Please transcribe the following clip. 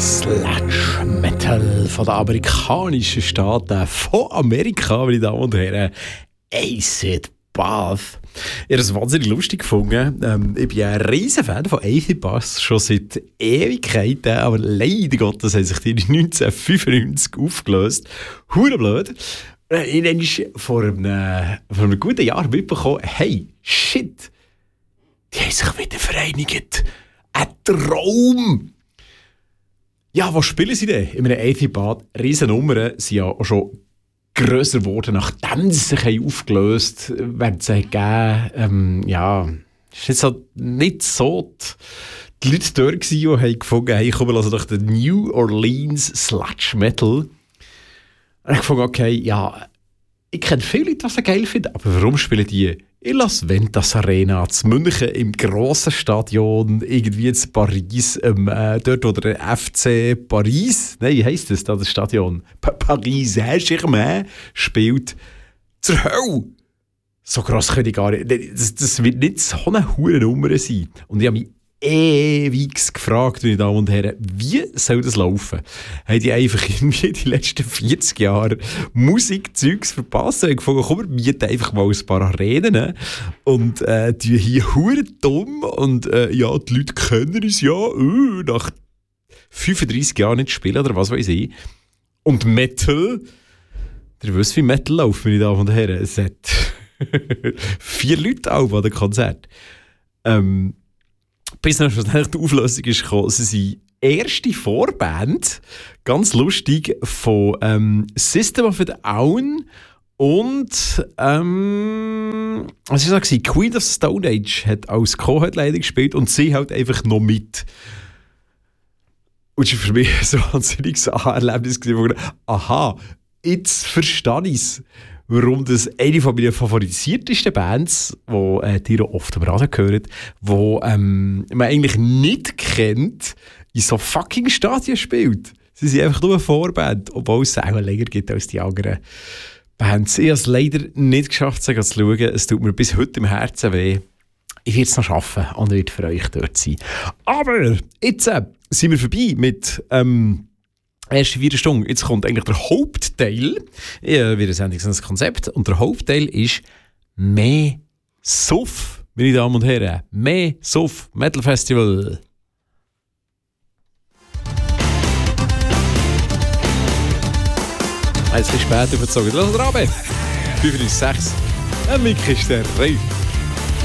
Sludge Metal von den amerikanischen Staaten, von Amerika, meine Damen und Herren, Acid Bath. Ich habe es wahnsinnig lustig gefunden. Ich bin ein riesen Fan von Acid Bath, schon seit Ewigkeiten, aber leider Gottes haben sich die 1995 aufgelöst. Hure blöd. Ich habe vor einem guten Jahr mitbekommen, hey, shit, die haben sich wieder vereinigt. Ein Traum! Ja, was spielen sie denn? In einem Acid Bath, Riesennummern sind ja auch schon grösser geworden, nachdem sie sich aufgelöst haben, werden sie gegeben. Es war nicht so die Leute dort, die haben gefunden, hey, komm, lass doch den New Orleans Sludge Metal. Und ich habe gefunden, okay, ja, ich kenne viele Leute, die es geil finden, aber warum spielen die in Las Ventas Arena, in München, im grossen Stadion, irgendwie in Paris, dort wo der FC Paris, nein, wie heisst das, das Stadion? Paris Saint-Germain spielt zur Hölle. So gross könnte ich gar nicht. Das wird nicht so eine hohe Nummer sein. Und ich habe mich ewig gefragt, meine Damen und Herren, wie soll das laufen? Haben die einfach irgendwie die letzten 40 Jahre Musikzeugs verpasst? Ich habe gefunden, komm, wir mieten einfach mal ein paar Arenen und die hier hure dumm und ja, die Leute können uns ja nach 35 Jahren nicht spielen oder was weiß ich. Und Metal, ihr wisst, wie Metal läuft, meine Damen und Herren. Es hat 4 Leute auf an dem Konzert. Bis dann schlussendlich die Auflösung ist gekommen, sie sind erste Vorband, ganz lustig, von System of a Down und was war das? Queen of Stone Age hat als Co-Headliner gespielt und sie halt einfach noch mit. Und das war für mich so ein wahnsinniges Erlebnis gewesen, aha, jetzt verstehe ich es. Warum das eine von meinen favorisiertesten Bands, die ihr oft am Radio gehört, die man eigentlich nicht kennt, in so fucking Stadien spielt. Sie sind einfach nur eine Vorband, obwohl es auch länger gibt als die anderen Bands. Ich habe es leider nicht geschafft, sie zu schauen. Es tut mir bis heute im Herzen weh. Ich werde es noch schaffen und werde für euch dort sein. Aber jetzt sind wir vorbei mit erste 4 Stunden. Jetzt kommt eigentlich der Hauptteil. Ja, wir sind ein Konzept. Und der Hauptteil ist mehr Suff, meine Damen und Herren. Mehr Suff Metal Festival. Ein bisschen später verzogen. Lass uns runter. 5 bis 6. Ein Mick ist der Reif.